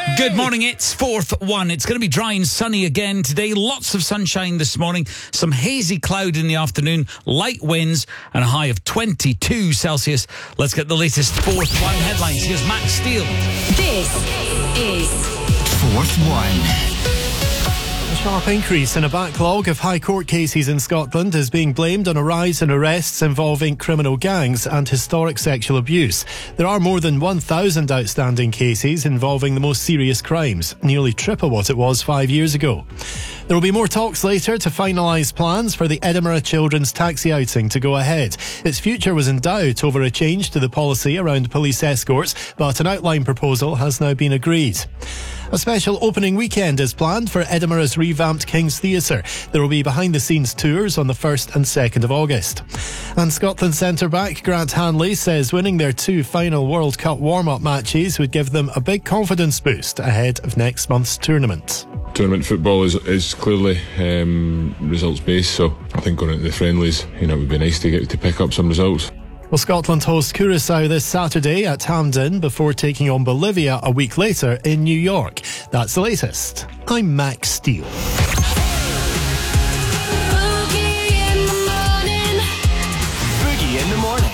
Good morning, it's 4th1. It's going to be dry and sunny again today. Lots of sunshine this morning. Some hazy cloud in the afternoon, light winds, and a high of 22 Celsius. Let's get the latest 4th1 headlines. Here's Max Steele. This is 4th1. A sharp increase in a backlog of High Court cases in Scotland is being blamed on a rise in arrests involving criminal gangs and historic sexual abuse. There are more than 1,000 outstanding cases involving the most serious crimes, nearly triple what it was 5 years ago. There will be more talks later to finalise plans for the Edinburgh Children's Taxi outing to go ahead. Its future was in doubt over a change to the policy around police escorts, but an outline proposal has now been agreed. A special opening weekend is planned for Edinburgh's revamped King's Theatre. There will be behind-the-scenes tours on the 1st and 2nd of August. And Scotland centre-back Grant Hanley says winning their 2 final World Cup warm-up matches would give them a big confidence boost ahead of next month's tournament. Tournament football is clearly results-based, so I think going into the friendlies, it would be nice to get to pick up some results. Well, Scotland host Curaçao this Saturday at Hampden before taking on Bolivia a week later in New York. That's the latest. I'm Max Steele.